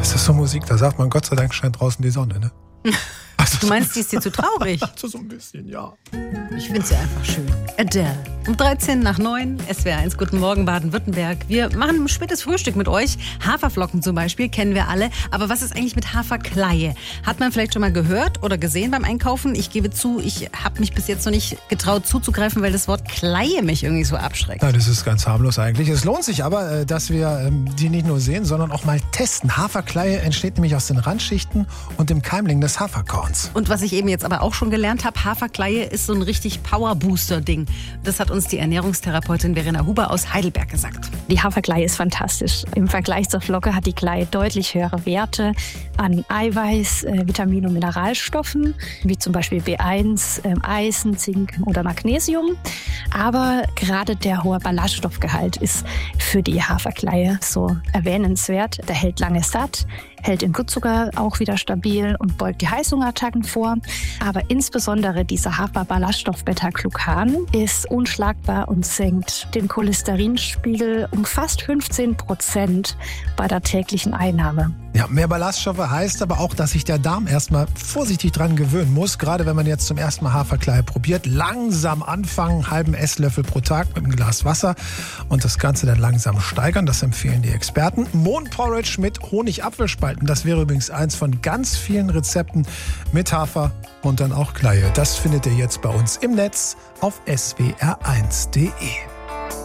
Das ist so Musik, da sagt man, Gott sei Dank scheint draußen die Sonne, ne? Also, Du meinst, die ist dir zu traurig? also so ein bisschen, ja. Ich finde sie einfach schön. Adele. Um 9:13, SWR1, Guten Morgen Baden-Württemberg. Wir machen ein spätes Frühstück mit euch. Haferflocken zum Beispiel, kennen wir alle. Aber was ist eigentlich mit Haferkleie? Hat man vielleicht schon mal gehört oder gesehen beim Einkaufen? Ich gebe zu, ich habe mich bis jetzt noch nicht getraut zuzugreifen, weil das Wort Kleie mich irgendwie so abschreckt. Ja, das ist ganz harmlos eigentlich. Es lohnt sich aber, dass wir die nicht nur sehen, sondern auch mal testen. Haferkleie entsteht nämlich aus den Randschichten und dem Keimling des Haferkorns. Und was ich eben jetzt aber auch schon gelernt habe, Haferkleie ist so ein richtig Power-Booster-Ding. Das hat uns die Ernährungstherapeutin Verena Huber aus Heidelberg gesagt. Die Haferkleie ist fantastisch. Im Vergleich zur Flocke hat die Kleie deutlich höhere Werte an Eiweiß, Vitamin- und Mineralstoffen, wie zum Beispiel B1, Eisen, Zink oder Magnesium. Aber gerade der hohe Ballaststoffgehalt ist für die Haferkleie so erwähnenswert. Der hält lange satt, hält den Blutzucker auch wieder stabil und beugt die Heißhungerattacken vor. Aber insbesondere dieser Haferballaststoff Beta-Glucan ist unschlagbar und senkt den Cholesterinspiegel um fast 15% bei der täglichen Einnahme. Ja, mehr Ballaststoffe heißt aber auch, dass sich der Darm erstmal vorsichtig dran gewöhnen muss. Gerade wenn man jetzt zum ersten Mal Haferkleie probiert. Langsam anfangen, einen halben Esslöffel pro Tag mit einem Glas Wasser und das Ganze dann langsam steigern. Das empfehlen die Experten. Mohnporridge mit Honig-Apfelspalten. Das wäre übrigens eins von ganz vielen Rezepten mit Hafer und dann auch Kleie. Das findet ihr jetzt bei uns im Netz auf swr1.de.